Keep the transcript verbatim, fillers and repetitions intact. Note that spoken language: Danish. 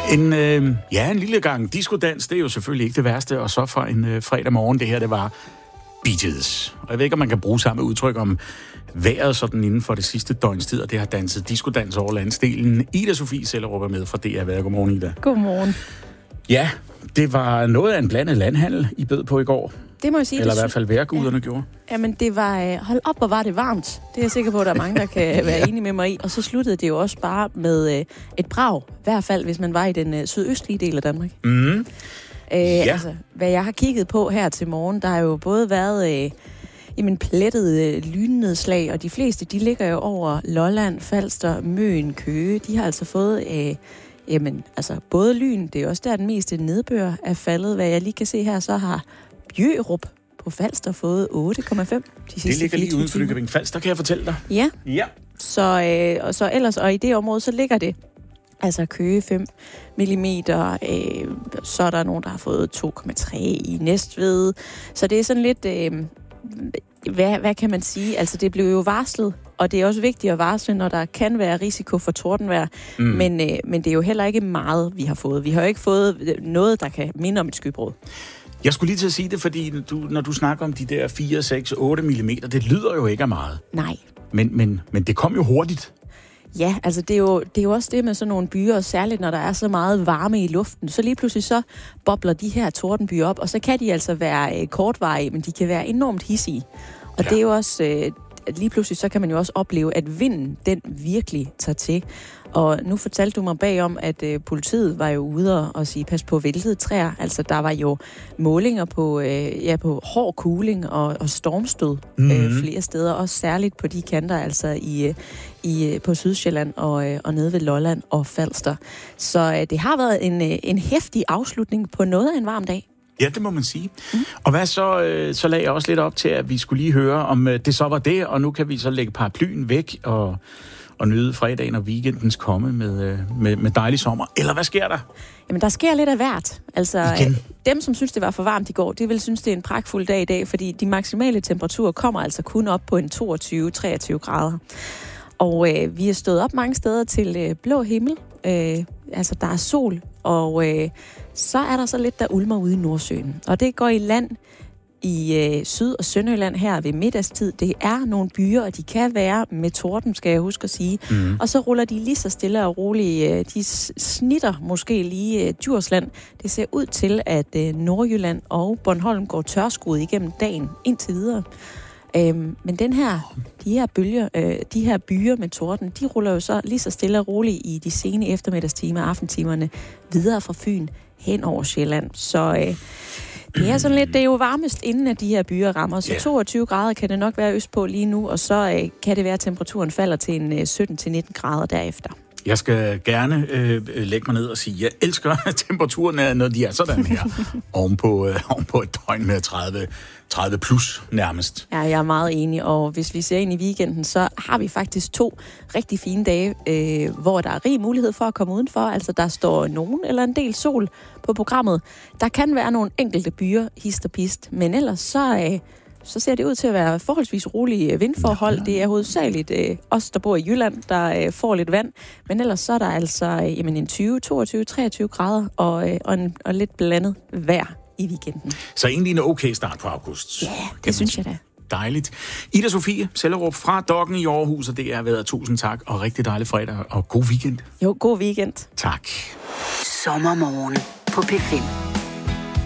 En, øh, ja, en lille gang diskodans, det er jo selvfølgelig ikke det værste, og så fra en øh, fredag morgen, det her, det var Bee Gees. Og jeg ved ikke, om man kan bruge samme udtryk om vejret sådan inden for det sidste døgns tid, og det har danset diskodans over landsdelen. Ida Sofie Sellerup er med fra D R. Godmorgen, Ida. Godmorgen. Ja, det var noget af en blandet landhandel, I bød på i går. Det må jeg sige. Eller det i hvert fald vejrguderne ja. gjorde. Jamen, det var... Hold op, hvor var det varmt. Det er jeg sikker på, at der er mange, der kan være enige med mig i. Og så sluttede det jo også bare med øh, et brag. I hvert fald, hvis man var i den øh, sydøstlige del af Danmark. Mm. Øh, ja. Altså, hvad jeg har kigget på her til morgen, der har jo både været... Øh, Jamen, plettede øh, lynnedslag, og de fleste, de ligger jo over Lolland, Falster, Møn, Køge. De har altså fået, øh, jamen, altså, både lyn, det er også der den meste nedbør er faldet. Hvad jeg lige kan se her, så har Bjørup på Falster fået otte komma fem de sidste Det ligger lige uden for timer. Nykøbing Falster, kan jeg fortælle dig. Ja. Ja. Så, øh, og så ellers, og i det område, så ligger det altså Køge fem millimeter, øh, så er der nogen, der har fået to komma tre i Næstved. Så det er sådan lidt... Øh, Hvad, hvad kan man sige? Altså, det blev jo varslet, og det er også vigtigt at varsle, når der kan være risiko for tordenvejr. Mm. Men, øh, men det er jo heller ikke meget, vi har fået. Vi har jo ikke fået noget, der kan minde om et skybrud. Jeg skulle lige til at sige det, fordi du, når du snakker om de der fire, seks, otte millimeter, det lyder jo ikke af meget. Nej. Men, men, men det kom jo hurtigt. Ja, altså det er, jo, det er jo også det med sådan nogle byer, og særligt når der er så meget varme i luften. Så lige pludselig så bobler de her tordenbyer op, og så kan de altså være øh, kortvarige, men de kan være enormt hidsige. Og ja. Det er jo også, øh, lige pludselig så kan man jo også opleve, at vinden, den virkelig tager til. Og nu fortalte du mig bagom, at øh, politiet var jo ude og sige, pas på væltede træer. Altså der var jo målinger på, øh, ja, på hård kuling og, og stormstød mm-hmm. øh, flere steder. Også særligt på de kanter, altså i, i, på Sydsjælland og, øh, og nede ved Lolland og Falster. Så øh, det har været en, øh, en heftig afslutning på noget af en varm dag. Ja, det må man sige. Mm. Og hvad så, øh, så lagde jeg også lidt op til, at vi skulle lige høre, om øh, det så var det, og nu kan vi så lægge paraplyen væk og, og nyde fredagen og weekendens komme med, øh, med, med dejlig sommer. Eller hvad sker der? Jamen, der sker lidt af hvert. Altså, Igen. dem, som synes, det var for varmt i går, de vil synes, det er en pragtfuld dag i dag, fordi de maksimale temperaturer kommer altså kun op på en toogtyve til treogtyve grader. Og øh, vi er stået op mange steder til øh, blå himmel. Øh, altså, der er sol, og øh, så er der så lidt, der ulmer ude i Nordsøen. Og det går i land i øh, Syd- og Sønderjylland her ved middagstid. Det er nogle byer, og de kan være med torden, skal jeg huske at sige. Mm. Og så ruller de lige så stille og roligt. Øh, de snitter måske lige øh, Djursland. Det ser ud til, at øh, Nordjylland og Bornholm går tørskud igennem dagen indtil videre. Øhm, men den her, de her bølger, øh, de her byer med torden, de ruller jo så lige så stille og roligt i de sene eftermiddagstimer, aftentimerne, videre fra Fyn hen over Sjælland. Så øh, det er sådan lidt, det er jo varmest inden at de her byer rammer. Så toogtyve grader kan det nok være østpå lige nu, og så øh, kan det være, at temperaturen falder til en øh, sytten til nitten grader derefter. Jeg skal gerne øh, lægge mig ned og sige, at jeg elsker temperaturen, når de er sådan her. ovenpå, øh, ovenpå et døgn med tredive, tredive plus nærmest. Ja, jeg er meget enig, og hvis vi ser ind i weekenden, så har vi faktisk to rigtig fine dage, øh, hvor der er rig mulighed for at komme udenfor. Altså, der står nogen eller en del sol på programmet. Der kan være nogle enkelte byer, hist og pist, men ellers så... Øh, så ser det ud til at være forholdsvis rolige vindforhold. Det er hovedsageligt øh, os, der bor i Jylland, der øh, får lidt vand. Men ellers så er der altså øh, jamen en tyve, toogtyve, treogtyve grader og, øh, og, en, og lidt blandet vejr i weekenden. Så egentlig en okay start på august. Ja, det synes jeg da. Dejligt. Ida Sofie Sellerup fra Dokken i Aarhus, og det er været tusind tak, og rigtig dejlig fredag, og god weekend. Jo, god weekend. Tak. Sommermorgen på P fem.